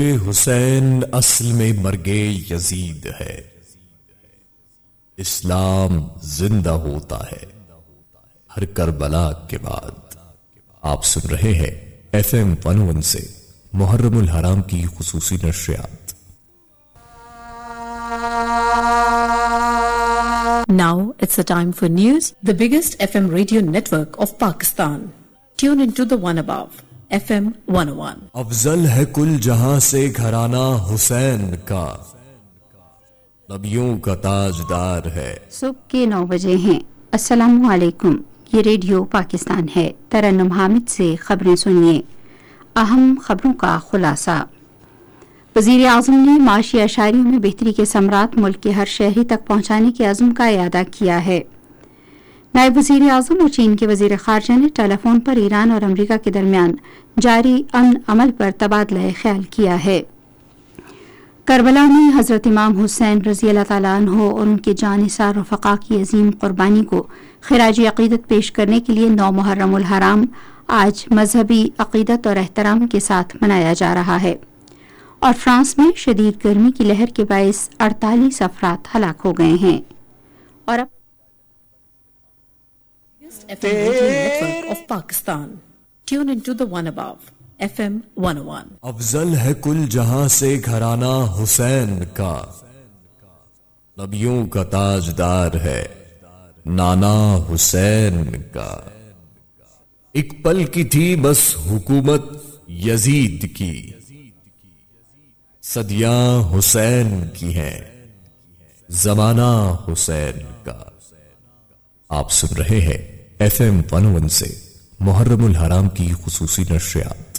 حسین اصل میں مرگ یزید ہے، اسلام زندہ ہوتا ہے ہر کربلا کے بعد۔ آپ سن رہے ہیں FM 101 سے محرم الحرام کی خصوصی نشریات۔ Now it's a time for news. The biggest FM radio network of Pakistan. Tune into the one above, FM 101. افضل ہے کل جہاں سے گھرانہ حسین کا، نبیوں کا تاجدار ہے۔ صبح کے 9 بجے ہیں۔ السلام علیکم، یہ ریڈیو پاکستان ہے۔ ترنم حامد سے خبریں سنیے۔ اہم خبروں کا خلاصہ۔ وزیر اعظم نے معاشی اشاریوں میں بہتری کے ثمرات ملک کے ہر شہری تک پہنچانے کے عزم کا اعادہ کیا ہے۔ نائب وزیر اعظم اور چین کے وزیر خارجہ نے ٹیلی فون پر ایران اور امریکہ کے درمیان جاری امن عمل پر تبادلہ خیال کیا ہے۔ کربلا میں حضرت امام حسین رضی اللہ تعالیٰ عنہ اور ان کے جانثار رفقا کی عظیم قربانی کو خراج عقیدت پیش کرنے کے لیے 9 محرم الحرام آج مذہبی عقیدت اور احترام کے ساتھ منایا جا رہا ہے۔ اور فرانس میں شدید گرمی کی لہر کے باعث 48 افراد ہلاک ہو گئے ہیں۔ اور اب FM radio network of Pakistan. Tune into the one above, FM 101. افضل ہے کل جہاں سے گھرانہ حسین کا، نبیوں کا تاجدار ہے نانا حسین کا۔ ایک پل کی تھی بس حکومت یزید کی، صدیاں حسین کی ہیں زمانہ حسین کا۔ آپ سن رہے ہیں FM 101 سے محرم الحرام کی خصوصی نشریات۔